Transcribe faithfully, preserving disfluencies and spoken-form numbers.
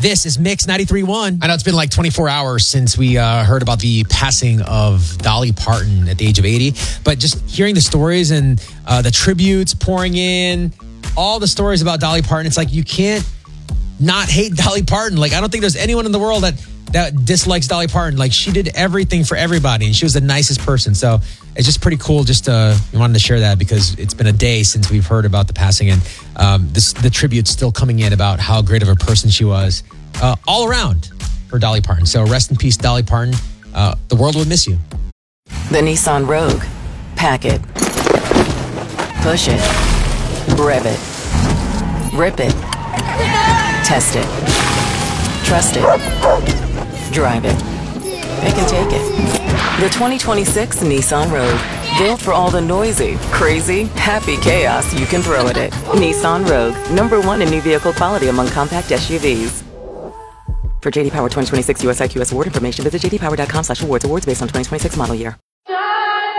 This is Mix ninety-three point one. I know it's been like twenty-four hours since we uh, heard about the passing of Dolly Parton at the age of eighty. But just hearing the stories and uh, the tributes pouring in, all the stories about Dolly Parton, it's like you can't not hate Dolly Parton. Like, I don't think there's anyone in the world that, that dislikes Dolly Parton. Like, she did everything for everybody, and she was the nicest person. So it's just pretty cool. Just uh, we wanted to share that because it's been a day since we've heard about the passing, and um, this, the tribute's still coming in about how great of a person she was uh, all around for Dolly Parton. So rest in peace, Dolly Parton. Uh, the world will miss you. The Nissan Rogue. Pack it. Push it. Rev it. Rip it. Test it. Trust it. Drive it. They can take it. The twenty twenty-six Nissan Rogue. Built for all the noisy, crazy, happy chaos you can throw at it. Nissan Rogue. Number one in new vehicle quality among compact S U Vs. For J D Power twenty twenty-six U S I Q S award information, visit j d power dot com slash awards. Awards based on twenty twenty-six model year.